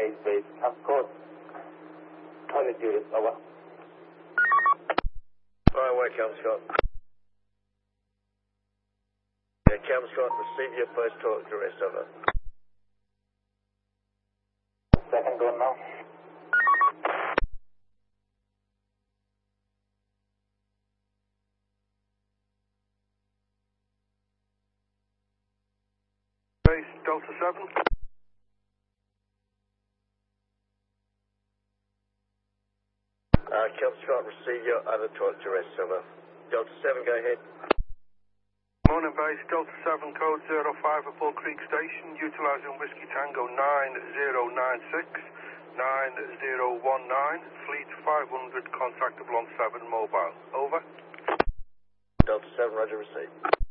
Base, code. Target unit, over. Fire away, Cam Scott. Yeah, Cam Scott, receive your first talk to rest, over. Second going now. Base Delta 7. Cam Scott, receive your other talk to rest, over. Delta 7, go ahead. Morning Base Delta 7, code 05 at Bull Creek Station, utilizing Whiskey Tango 9096, 9019, fleet 500, contactable on 7 mobile. Over. Delta 7, roger, receive.